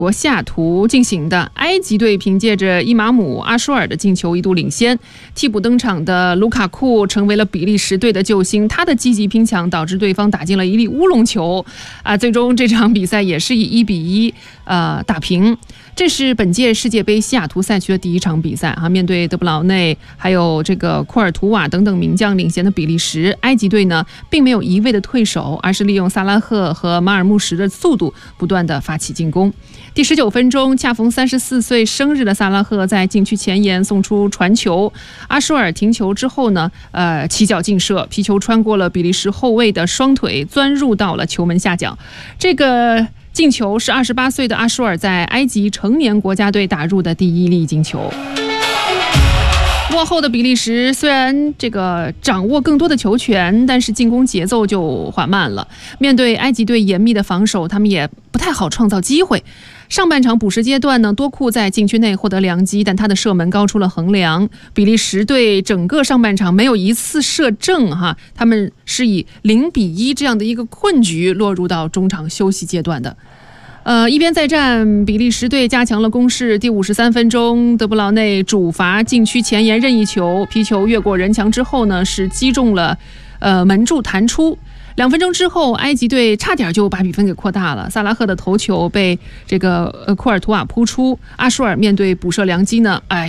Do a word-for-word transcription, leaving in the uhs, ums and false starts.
国西雅图进行的，埃及队凭借着伊马姆·阿舒尔的进球一度领先，替补登场的卢卡库成为了比利时队的救星，他的积极拼抢导致对方打进了一粒乌龙球，啊，最终这场比赛也是以一比一呃打平。这是本届世界杯西雅图赛区的第一场比赛啊，面对德布劳内还有这个库尔图瓦等等名将领衔的比利时，埃及队呢并没有一味的退守，而是利用萨拉赫和马尔穆什的速度不断的发起进攻。第十九分钟，恰逢三十四岁生日的萨拉赫在禁区前沿送出传球，阿舒尔停球之后呢，呃，起脚劲射，皮球穿过了比利时后卫的双腿，钻入到了球门下角。这个进球是二十八岁的阿舒尔在埃及成年国家队打入的第一粒进球。落后的比利时虽然这个掌握更多的球权，但是进攻节奏就缓慢了。面对埃及队严密的防守，他们也不太好创造机会。上半场补时阶段呢，多库在禁区内获得良机，但他的射门高出了横梁。比利时队整个上半场没有一次射正哈，他们是以零比一这样的一个困局落入到中场休息阶段的。呃，一边再战，比利时队加强了攻势。第五十三分钟，德布劳内主罚禁区前沿任意球，皮球越过人墙之后呢，是击中了呃门柱弹出。两分钟之后，埃及队差点就把比分给扩大了。萨拉赫的头球被这个呃库尔图瓦扑出，阿舒尔面对补射良机呢，哎。